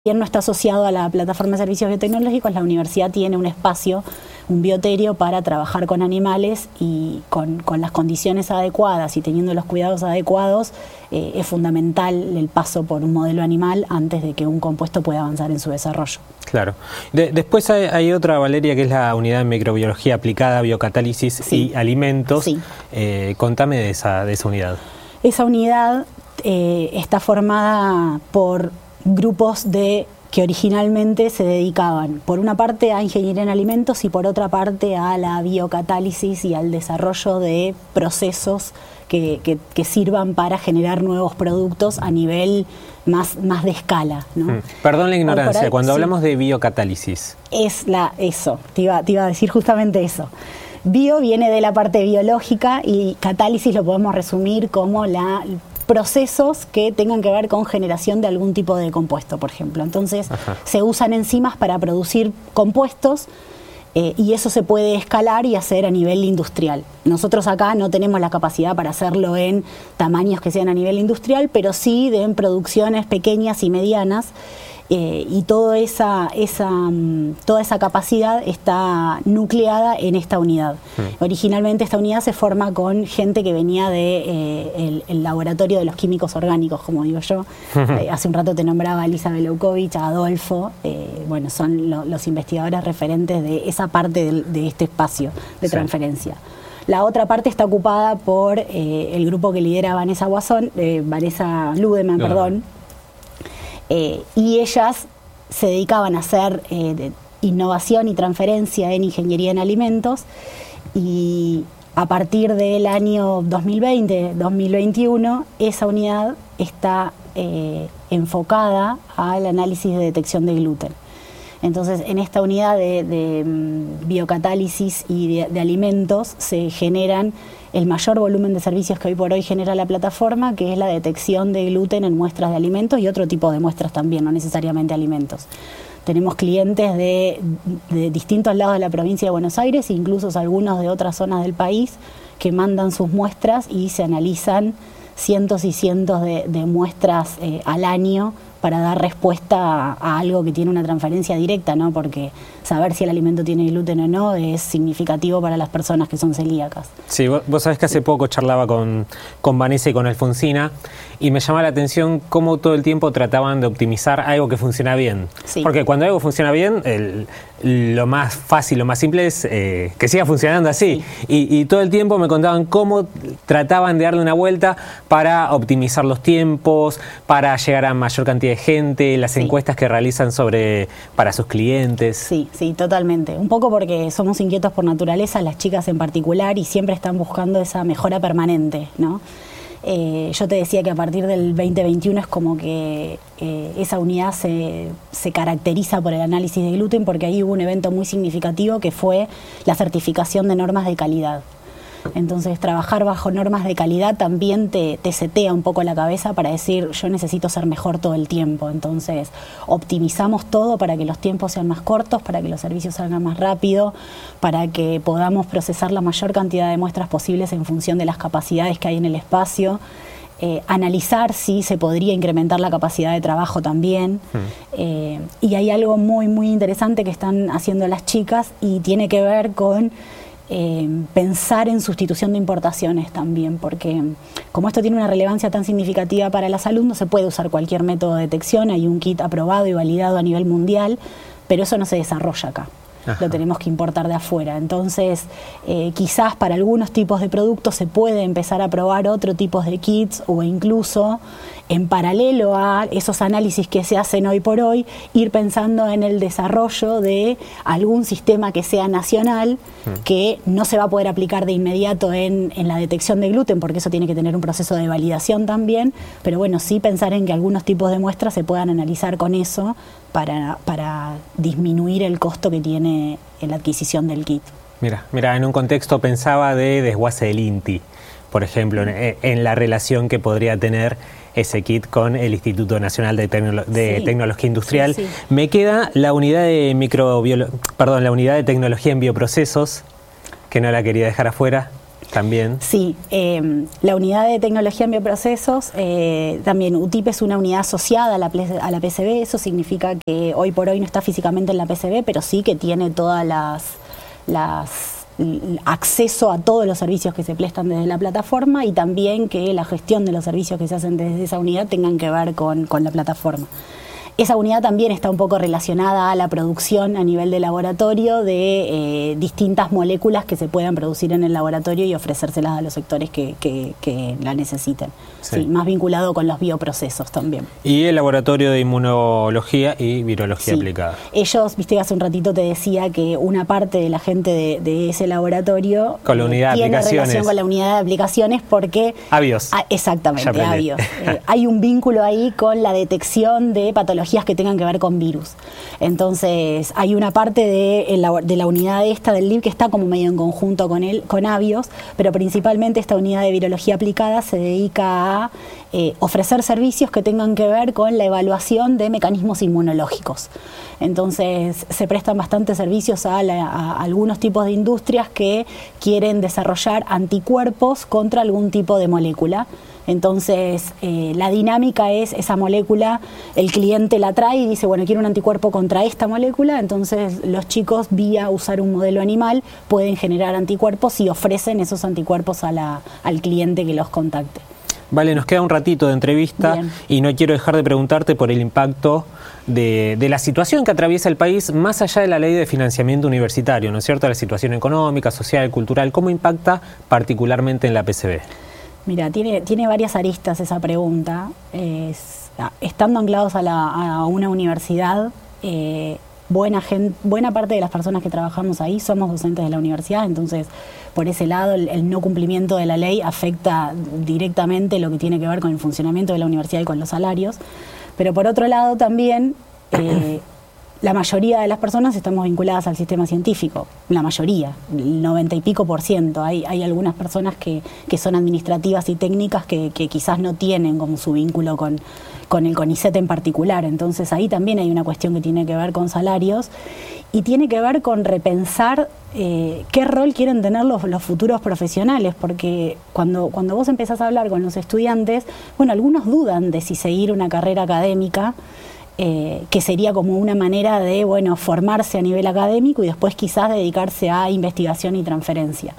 bien no está asociado a la plataforma de servicios biotecnológicos, la universidad tiene un espacio, un bioterio para trabajar con animales y con las condiciones adecuadas y teniendo los cuidados adecuados, es fundamental el paso por un modelo animal antes de que un compuesto pueda avanzar en su desarrollo. Claro. Después hay otra, Valeria, que es la unidad de microbiología aplicada, biocatálisis y alimentos. Sí. Contame de esa unidad. Esa unidad está formada por grupos que originalmente se dedicaban, por una parte, a ingeniería en alimentos y por otra parte a la biocatálisis y al desarrollo de procesos que sirvan para generar nuevos productos a nivel más de escala, ¿no? Perdón la ignorancia, cuando hablamos de biocatálisis. Te iba a decir justamente eso. Bio viene de la parte biológica y catálisis lo podemos resumir como procesos que tengan que ver con generación de algún tipo de compuesto, por ejemplo. Entonces, se usan enzimas para producir compuestos y eso se puede escalar y hacer a nivel industrial. Nosotros acá no tenemos la capacidad para hacerlo en tamaños que sean a nivel industrial, pero sí en producciones pequeñas y medianas. Y toda esa capacidad está nucleada en esta unidad. Originalmente esta unidad se forma con gente que venía del laboratorio de los químicos orgánicos, como digo yo. Hace un rato te nombraba a Elisa Beloukovich, a Adolfo. Bueno, son los investigadores referentes de esa parte de este espacio de transferencia. La otra parte está ocupada por el grupo que lidera Vanessa Ludeman, perdón. Y ellas se dedicaban a hacer innovación y transferencia en ingeniería en alimentos y a partir del año 2020-2021 esa unidad está enfocada al análisis de detección de gluten. Entonces, en esta unidad de biocatálisis y de alimentos se generan el mayor volumen de servicios que hoy por hoy genera la plataforma, que es la detección de gluten en muestras de alimentos y otro tipo de muestras también, no necesariamente alimentos. Tenemos clientes de distintos lados de la provincia de Buenos Aires, incluso algunos de otras zonas del país, que mandan sus muestras y se analizan cientos y cientos de muestras al año para dar respuesta a algo que tiene una transferencia directa, ¿no? Porque saber si el alimento tiene gluten o no es significativo para las personas que son celíacas. Sí, vos sabés que hace poco charlaba con Vanessa y con Alfonsina y me llamaba la atención cómo todo el tiempo trataban de optimizar algo que funciona bien. Sí. Porque cuando algo funciona bien, lo más fácil, lo más simple es que siga funcionando así. Sí. Y todo el tiempo me contaban cómo trataban de darle una vuelta para optimizar los tiempos, para llegar a mayor cantidad de gente, las encuestas que realizan para sus clientes. Sí, totalmente. Un poco porque somos inquietos por naturaleza, las chicas en particular, y siempre están buscando esa mejora permanente, ¿no? Yo te decía que a partir del 2021 es como que esa unidad se caracteriza por el análisis de gluten, porque ahí hubo un evento muy significativo que fue la certificación de normas de calidad. Entonces, trabajar bajo normas de calidad también te setea un poco la cabeza para decir, yo necesito ser mejor todo el tiempo. Entonces, optimizamos todo para que los tiempos sean más cortos, para que los servicios salgan más rápido, para que podamos procesar la mayor cantidad de muestras posibles en función de las capacidades que hay en el espacio. Analizar si se podría incrementar la capacidad de trabajo también. Y hay algo muy, muy interesante que están haciendo las chicas y tiene que ver con pensar en sustitución de importaciones también, porque como esto tiene una relevancia tan significativa para la salud, no se puede usar cualquier método de detección, hay un kit aprobado y validado a nivel mundial, pero eso no se desarrolla acá. Lo tenemos que importar de afuera. Entonces, quizás para algunos tipos de productos se puede empezar a probar otro tipo de kits o incluso en paralelo a esos análisis que se hacen hoy por hoy, ir pensando en el desarrollo de algún sistema que sea nacional, que no se va a poder aplicar de inmediato en la detección de gluten, porque eso tiene que tener un proceso de validación también, pero bueno, sí pensar en que algunos tipos de muestras se puedan analizar con eso para disminuir el costo que tiene la adquisición del kit. Mira, en un contexto pensaba de desguace del INTI, por ejemplo, en la relación que podría tener ese kit con el Instituto Nacional de Tecnología Industrial. Sí. Me queda la unidad de la unidad de tecnología en bioprocesos, que no la quería dejar afuera. También. Sí, la unidad de tecnología en bioprocesos, también UTIP es una unidad asociada a la PCB. Eso significa que hoy por hoy no está físicamente en la PCB, pero sí que tiene todas acceso a todos los servicios que se prestan desde la plataforma, y también que la gestión de los servicios que se hacen desde esa unidad tengan que ver con la plataforma. Esa unidad también está un poco relacionada a la producción a nivel de laboratorio de distintas moléculas que se puedan producir en el laboratorio y ofrecérselas a los sectores que la necesiten. Sí, más vinculado con los bioprocesos también. Y el laboratorio de inmunología y virología aplicada. Ellos, viste, hace un ratito te decía que una parte de la gente de ese laboratorio con la unidad de tiene aplicaciones. Relación con la unidad de aplicaciones porque... Abios. Exactamente, Abios. Hay un vínculo ahí con la detección de patologías que tengan que ver con virus. Entonces, hay una parte de la unidad esta del LIB que está como medio en conjunto con Abios, pero principalmente esta unidad de virología aplicada se dedica a ofrecer servicios que tengan que ver con la evaluación de mecanismos inmunológicos. Entonces, se prestan bastantes servicios a algunos tipos de industrias que quieren desarrollar anticuerpos contra algún tipo de molécula. Entonces, la dinámica es esa molécula, el cliente la trae y dice, bueno, quiero un anticuerpo contra esta molécula, entonces los chicos, vía usar un modelo animal, pueden generar anticuerpos y ofrecen esos anticuerpos al cliente que los contacte. Vale, nos queda un ratito de entrevista. Bien. Y no quiero dejar de preguntarte por el impacto de la situación que atraviesa el país, más allá de la ley de financiamiento universitario, ¿no es cierto? La situación económica, social, cultural, ¿cómo impacta particularmente en la PCB? Mira, tiene varias aristas esa pregunta. Estando anclados a una universidad, buena parte de las personas que trabajamos ahí somos docentes de la universidad, entonces por ese lado el no cumplimiento de la ley afecta directamente lo que tiene que ver con el funcionamiento de la universidad y con los salarios, pero por otro lado también la mayoría de las personas estamos vinculadas al sistema científico, la mayoría, el 90 y pico %. Hay algunas personas que son administrativas y técnicas que quizás no tienen como su vínculo con el CONICET en particular, entonces ahí también hay una cuestión que tiene que ver con salarios y tiene que ver con repensar qué rol quieren tener los futuros profesionales, porque cuando vos empezás a hablar con los estudiantes, bueno, algunos dudan de si seguir una carrera académica, que sería como una manera de, bueno, formarse a nivel académico y después quizás dedicarse a investigación y transferencia.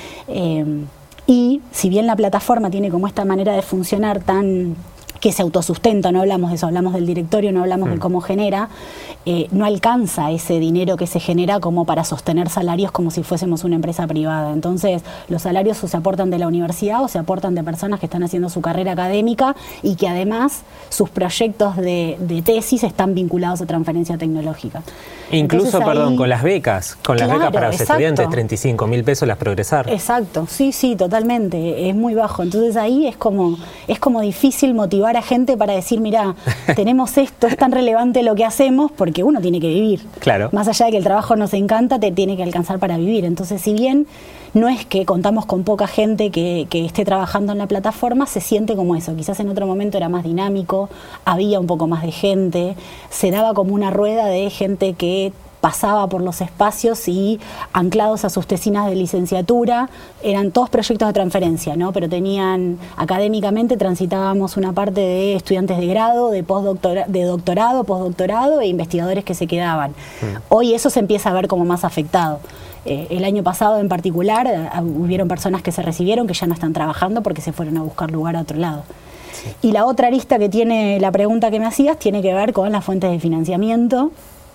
Y si bien la plataforma tiene como esta manera de funcionar tan que se autosustenta, no hablamos de eso, hablamos del directorio, no hablamos de cómo genera, no alcanza ese dinero que se genera como para sostener salarios como si fuésemos una empresa privada. Entonces, los salarios o se aportan de la universidad o se aportan de personas que están haciendo su carrera académica y que además sus proyectos de tesis están vinculados a transferencia tecnológica. Incluso, entonces, perdón, con las becas para los estudiantes, 35.000 pesos las Progresar. Exacto, sí, totalmente, es muy bajo. Entonces ahí es como difícil motivar a gente para decir, mirá, tenemos esto, es tan relevante lo que hacemos, porque uno tiene que vivir. Claro. Más allá de que el trabajo nos encanta, te tiene que alcanzar para vivir. Entonces, si bien no es que contamos con poca gente que esté trabajando en la plataforma, se siente como eso. Quizás en otro momento era más dinámico, había un poco más de gente, se daba como una rueda de gente que pasaba por los espacios y anclados a sus tesinas de licenciatura, eran todos proyectos de transferencia, ¿no? Pero académicamente transitábamos una parte de estudiantes de grado, de doctorado, postdoctorado e investigadores que se quedaban. Hoy eso se empieza a ver como más afectado. El año pasado en particular hubieron personas que se recibieron que ya no están trabajando porque se fueron a buscar lugar a otro lado. Sí. Y la otra arista que tiene la pregunta que me hacías tiene que ver con las fuentes de financiamiento.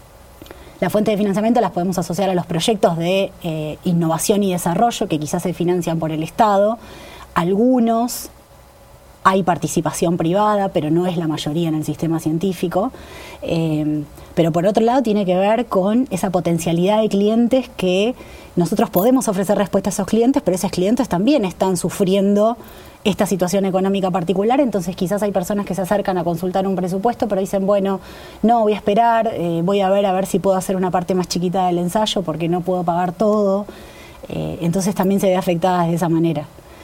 Las fuentes de financiamiento las podemos asociar a los proyectos de innovación y desarrollo que quizás se financian por el Estado. Algunos hay participación privada, pero no es la mayoría en el sistema científico. Pero por otro lado tiene que ver con esa potencialidad de clientes que nosotros podemos ofrecer respuesta a esos clientes, pero esos clientes también están sufriendo esta situación económica particular, entonces quizás hay personas que se acercan a consultar un presupuesto, pero dicen, bueno, no, voy a esperar, voy a ver si puedo hacer una parte más chiquita del ensayo porque no puedo pagar todo, entonces también se ve afectada de esa manera.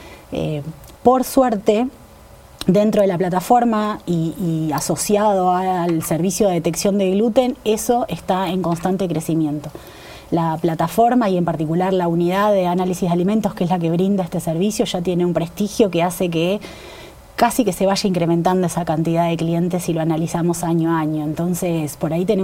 Por suerte, dentro de la plataforma y asociado al servicio de detección de gluten, eso está en constante crecimiento. la plataforma y en particular la unidad de análisis de alimentos, que es la que brinda este servicio, ya tiene un prestigio que hace que casi que se vaya incrementando esa cantidad de clientes si lo analizamos año a año. Entonces, por ahí tenemos